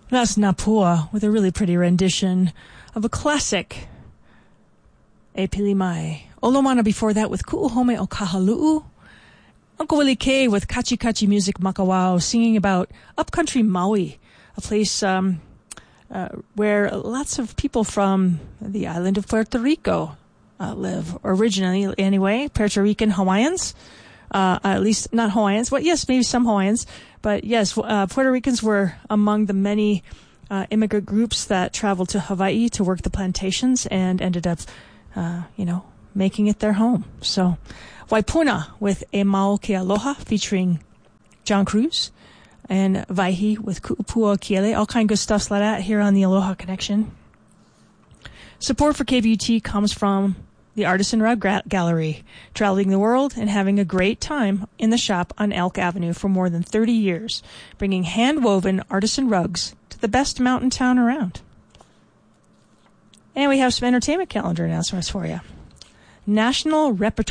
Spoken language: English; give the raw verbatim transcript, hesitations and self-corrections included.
That's Napua with a really pretty rendition of a classic, E Pili Mai. Olomana before that with Ku'uhome o Kahalu'u. Uncle Willie K with Kachi Kachi Music Makawao singing about upcountry Maui, a place um, uh, where lots of people from the island of Puerto Rico uh, live, originally anyway, Puerto Rican Hawaiians. Uh, at least not Hawaiians, but yes, maybe some Hawaiians. But yes, uh, Puerto Ricans were among the many uh, immigrant groups that traveled to Hawaii to work the plantations and ended up, uh, you know, making it their home. So, Waipuna with E Mau Ke Aloha featuring John Cruz, and Vaihi with Ku'upua Kiele. All kind of good stuff like that here on the Aloha Connection. Support for K B U T comes from the Artisan Rug Gallery, traveling the world and having a great time in the shop on Elk Avenue for more than thirty years, bringing hand-woven artisan rugs to the best mountain town around. And we have some entertainment calendar announcements for you. National Repertoire